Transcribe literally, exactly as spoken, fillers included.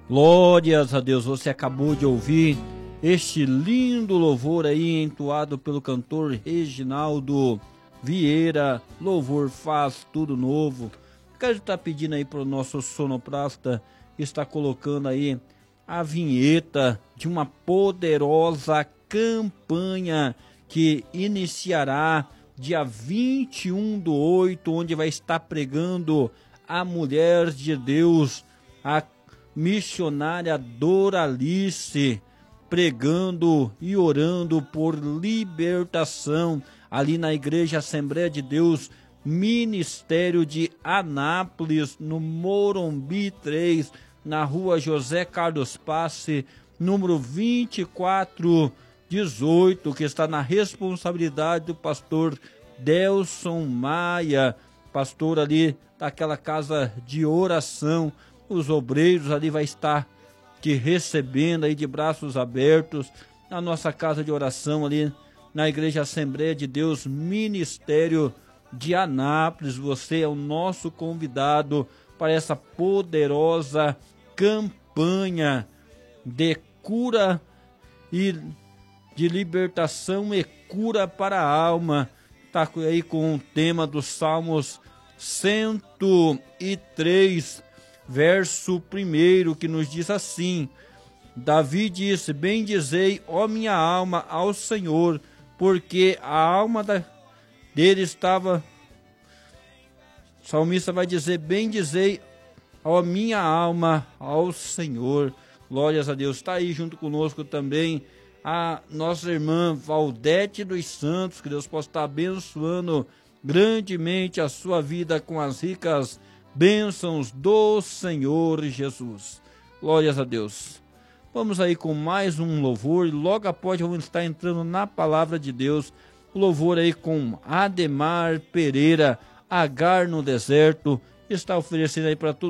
Glórias a Deus, você acabou de ouvir este lindo louvor aí entoado pelo cantor Reginaldo Vieira. Louvor faz tudo novo. Quero estar pedindo aí para o nosso sonoplasta estar colocando aí a vinheta de uma poderosa campanha que iniciará dia vinte e um do oito, onde vai estar pregando a mulher de Deus, a missionária Doralice, pregando e orando por libertação ali na Igreja Assembleia de Deus, Ministério de Anápolis, no Morumbi três, na rua José Carlos Passe, número vinte e quatro dezoito, que está na responsabilidade do pastor Delson Maia, pastor ali daquela casa de oração. Os obreiros ali vai estar te recebendo aí de braços abertos na nossa casa de oração ali na Igreja Assembleia de Deus, Ministério de Anápolis. Você é o nosso convidado para essa poderosa campanha de cura e de libertação e cura para a alma. Está aí com o tema dos Salmos cento e três, verso primeiro, que nos diz assim: Davi disse: bendizei, ó minha alma, ao Senhor, porque a alma da, dele estava... O salmista vai dizer: bendizei, ó minha alma, ao Senhor. Glórias a Deus. Está aí junto conosco também a nossa irmã Valdete dos Santos. Que Deus possa estar abençoando grandemente a sua vida com as ricas bênçãos do Senhor Jesus. Glórias a Deus. Vamos aí com mais um louvor e logo após vamos estar entrando na palavra de Deus. O louvor aí com Ademar Pereira, Agar no Deserto, está oferecendo aí para todos